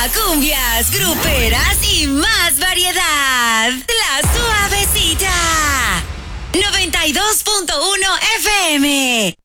cumbias, gruperas y más variedad. La Suavecita. 92.1 FM.